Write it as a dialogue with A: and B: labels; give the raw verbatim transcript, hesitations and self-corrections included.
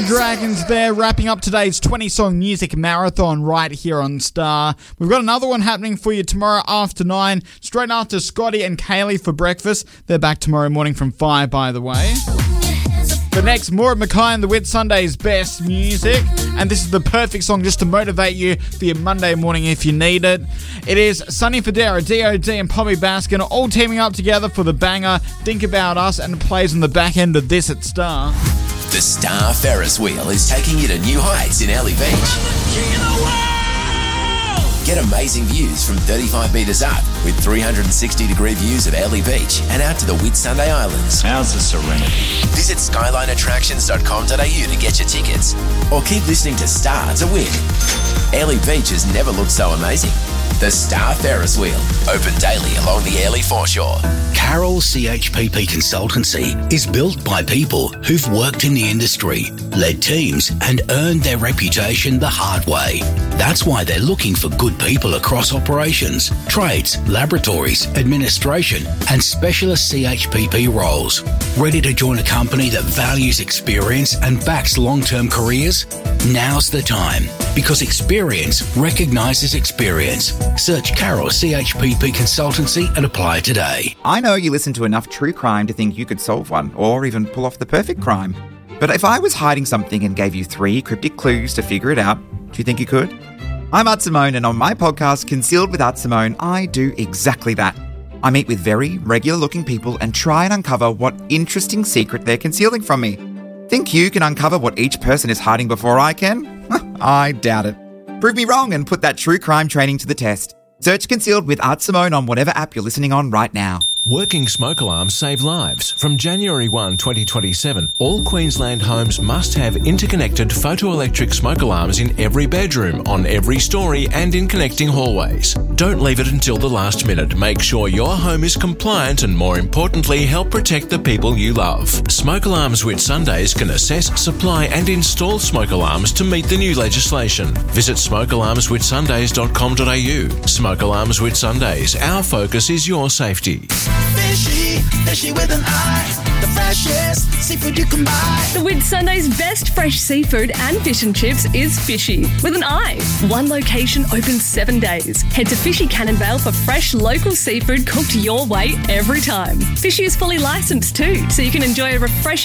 A: Dragons there, wrapping up today's twenty-song music marathon right here on Star. We've got another one happening for you tomorrow after nine, straight after Scotty and Kaylee for breakfast. They're back tomorrow morning from five, by the way. But next, more of Mackay and the Wit Sunday's best music. And this is the perfect song just to motivate you for your Monday morning if you need it. It is Sonny Fodera, D O D and Poppy Baskin all teaming up together for the banger Think About Us, and it plays on the back end of this at Star.
B: The Star Ferris wheel is taking you to new heights in Early Beach. Get amazing views from thirty-five metres up with three hundred sixty degree views of Early Beach and out to the Whitsunday Islands.
C: How's the serenity?
B: Visit skyline attractions dot com dot a u to get your tickets or keep listening to Star to win. Early Beach has never looked so amazing. The Star Ferris wheel, open daily along the Airlie foreshore.
D: Carroll C H P P Consultancy is built by people who've worked in the industry, led teams and earned their reputation the hard way. That's why they're looking for good people across operations, trades, laboratories, administration and specialist C H P P roles. Ready to join a company that values experience and backs long-term careers? Now's the time, because experience recognises experience. Search Carroll C H P P Consultancy and apply today.
E: I know you listen to enough true crime to think you could solve one, or even pull off the perfect crime. But if I was hiding something and gave you three cryptic clues to figure it out, do you think you could? I'm Art Simone, and on my podcast, Concealed with Art Simone, I do exactly that. I meet with very regular-looking people and try and uncover what interesting secret they're concealing from me. Think you can uncover what each person is hiding before I can? I doubt it. Prove me wrong and put that true crime training to the test. Search Concealed with Art Simone on whatever app you're listening on right now.
F: Working smoke alarms save lives. From January first, twenty twenty-seven, all Queensland homes must have interconnected photoelectric smoke alarms in every bedroom, on every story and in connecting hallways. Don't leave it until the last minute. Make sure your home is compliant and, more importantly, help protect the people you love. Smoke Alarms Whit Sundays can assess, supply and install smoke alarms to meet the new legislation. Visit smoke alarms whit sundays dot com dot a u. Smoke Alarms Whit Sundays. Our focus is your safety.
G: Fishy, fishy with an eye. The freshest seafood you can buy.
H: The Whit Sunday's best fresh seafood and fish and chips is Fishy with an eye. One location open seven days. Head to Fishy Cannonvale for fresh local seafood cooked your way every time. Fishy is fully licensed too, so you can enjoy a refreshing